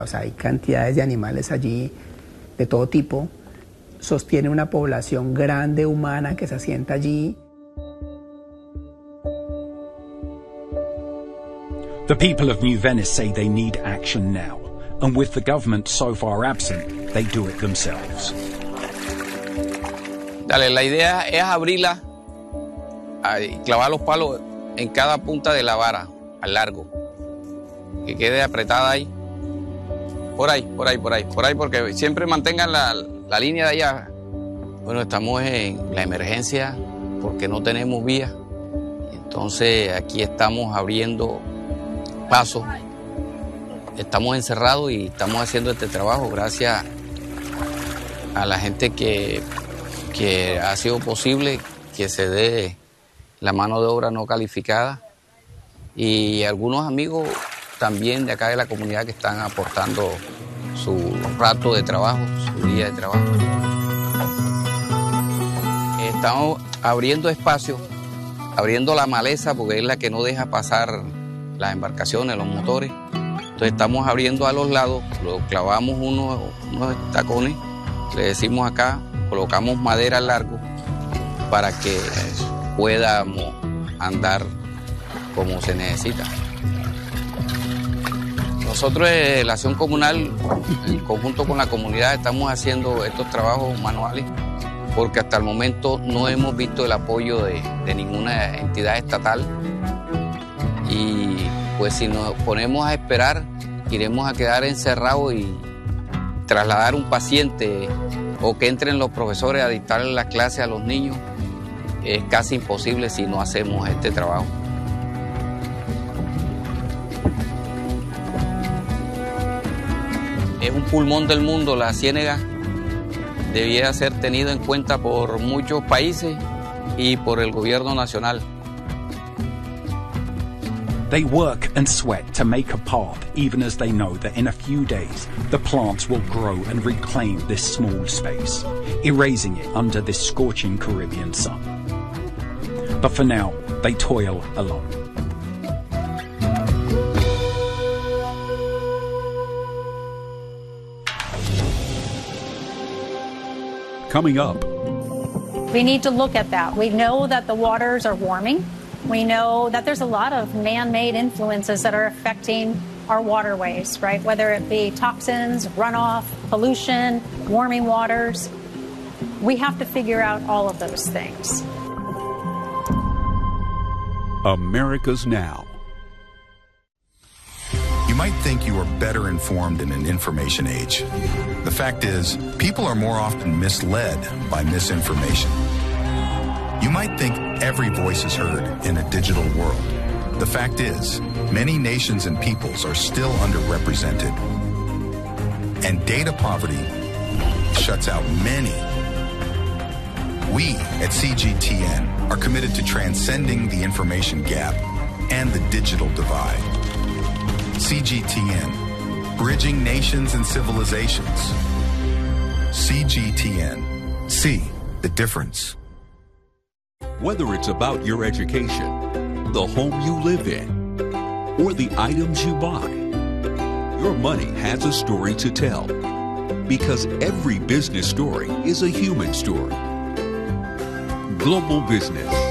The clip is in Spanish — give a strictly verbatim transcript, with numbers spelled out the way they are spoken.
O sea, hay cantidades de animales allí de todo tipo. Sostiene una población grande humana que se asienta allí. The people of New Venice say they need action now, and with the government so far absent, they do it themselves. Dale, la idea es abrirla y clavar los palos en cada punta de la vara, al largo. Que quede apretada ahí. Por ahí, por ahí, por ahí, por ahí, porque siempre mantengan la, la línea de allá. Bueno, estamos en la emergencia porque no tenemos vía. Entonces aquí estamos abriendo pasos. Estamos encerrados y estamos haciendo este trabajo gracias a la gente que, que ha sido posible que se dé la mano de obra no calificada y algunos amigos también de acá de la comunidad que están aportando su rato de trabajo, su día de trabajo. Estamos abriendo espacios, abriendo la maleza porque es la que no deja pasar las embarcaciones, los motores. Entonces estamos abriendo a los lados, lo clavamos unos, unos tacones, le decimos acá, colocamos madera al largo para que podamos andar como se necesita. Nosotros en la acción comunal, en conjunto con la comunidad, estamos haciendo estos trabajos manuales porque hasta el momento no hemos visto el apoyo de, de ninguna entidad estatal y pues si nos ponemos a esperar, iremos a quedar encerrados y trasladar un paciente o que entren los profesores a dictarle las clases a los niños es casi imposible si no hacemos este trabajo. Es un pulmón del mundo, la ciénaga debiera ser tenido en cuenta por muchos países y por el gobierno nacional. They work and sweat to make a path, even as they know that in a few days the plants will grow and reclaim this small space, erasing it under this scorching Caribbean sun. But for now, they toil alone. Coming up. We need to look at that. We know that the waters are warming. We know that there's a lot of man-made influences that are affecting our waterways, right? Whether it be toxins, runoff, pollution, warming waters. We have to figure out all of those things. America's Now. You might think you are better informed in an information age. The fact is, people are more often misled by misinformation. You might think every voice is heard in a digital world. The fact is, many nations and peoples are still underrepresented. And data poverty shuts out many. We at C G T N are committed to transcending the information gap and the digital divide. C G T N, bridging nations and civilizations. C G T N, see the difference. Whether it's about your education, the home you live in, or the items you buy, your money has a story to tell. Because every business story is a human story. Global Business.